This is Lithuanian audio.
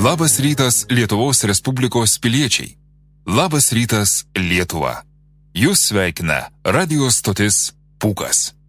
Labas rytas Lietuvos Respublikos piliečiai. Labas rytas Lietuva. Jūs sveikina radio stotis Pūkas.